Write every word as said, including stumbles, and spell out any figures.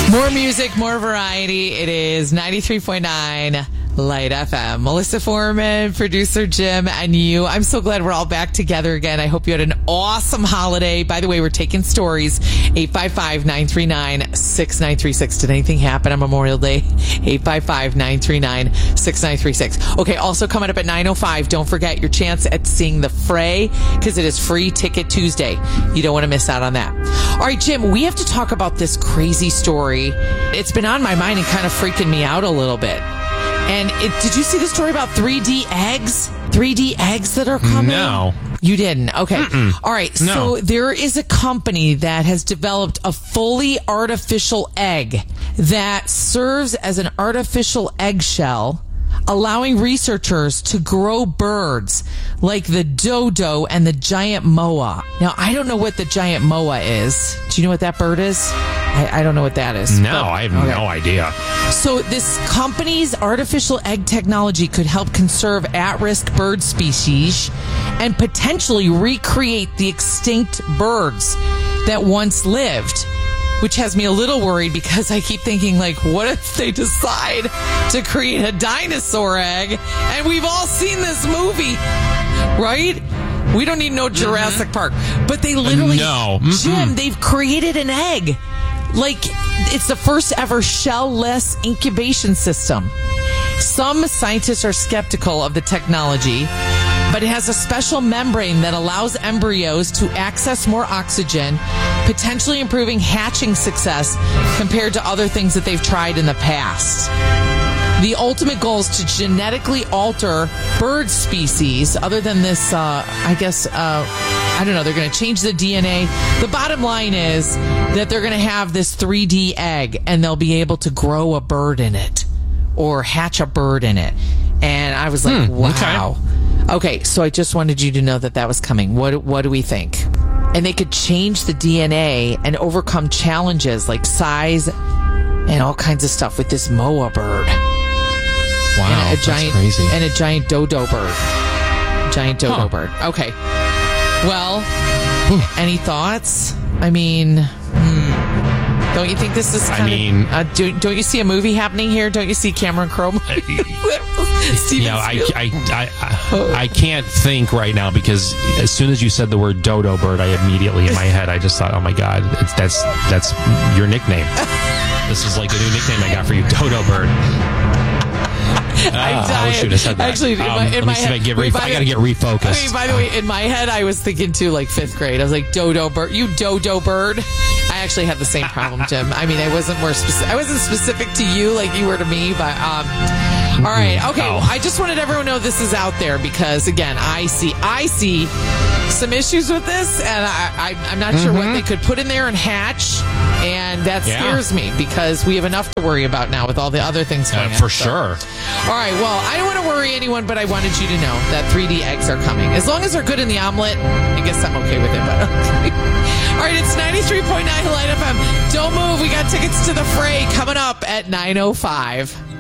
More music, more variety. It is ninety-three point nine Light F M. Melissa Foreman, producer Jim, and you. I'm so glad we're all back together again. I hope you had an awesome holiday. By the way, we're taking stories. eight five five, nine three nine, six nine three six. Did anything happen on Memorial Day? eight five five, nine three nine, six nine three six. Okay, also coming up at nine oh five, don't forget your chance at seeing The Fray, because it is Free Ticket Tuesday. You don't want to miss out on that. All right, Jim, we have to talk about this crazy story. It's been on my mind and kind of freaking me out a little bit. And it, did you see the story about three D eggs? three D eggs that are coming? No. You didn't? Okay. Mm-mm. All right. No. So there is a company that has developed a fully artificial egg that serves as an artificial eggshell, allowing researchers to grow birds like the dodo and the giant moa. Now, I don't know what the giant moa is. Do you know what that bird is? I, I don't know what that is. No, but, I have okay. no idea. So this company's artificial egg technology could help conserve at-risk bird species and potentially recreate the extinct birds that once lived, which has me a little worried because I keep thinking, like, what if they decide to create a dinosaur egg? And we've all seen this movie, right? We don't need no Jurassic mm-hmm. Park. But they literally, no. Jim, they've created an egg. Like, it's the first ever shell-less incubation system. Some scientists are skeptical of the technology, but it has a special membrane that allows embryos to access more oxygen, potentially improving hatching success compared to other things that they've tried in the past. The ultimate goal is to genetically alter bird species other than this, uh, I guess, uh, I don't know, they're going to change the D N A. The bottom line is that they're going to have this three D egg and they'll be able to grow a bird in it or hatch a bird in it. And I was like, hmm, wow. Okay. okay, so I just wanted you to know that that was coming. What, what do we think? And they could change the D N A and overcome challenges like size and all kinds of stuff with this moa bird. Wow, and a that's giant, crazy. And a giant dodo bird. Giant dodo huh. bird. Okay. Well, any thoughts? I mean, hmm, don't you think this is kind I mean, of... Uh, do, don't you see a movie happening here? Don't you see Cameron Crowe? You know, I, I, I, I, I can't think right now because as soon as you said the word dodo bird, I immediately, in my head, I just thought, oh my God, it's, that's, that's your nickname. This is like the new nickname I got for you, dodo bird. Uh, I wish you'd have said that. Actually, in um, my, in let my me see if I, head, get re- wait, I gotta get refocused. Okay, by the way, in my head, I was thinking too, like fifth grade. I was like, dodo bird, you dodo bird. I actually had the same problem, Jim. I mean, I wasn't more specific. I wasn't specific to you like you were to me, but um. All right, okay. Oh. Well, I just wanted everyone to know this is out there because, again, I see, I see some issues with this, and I, I, I'm not mm-hmm. sure what they could put in there and hatch. And that yeah. scares me because we have enough to worry about now with all the other things going uh, on. For so. sure. All right, well, I don't want to worry anyone, but I wanted you to know that three D eggs are coming. As long as they're good in the omelet, I guess I'm okay with it. But okay. All right, it's ninety-three point nine Light F M. Don't move. We got tickets to The Fray coming up at nine oh five.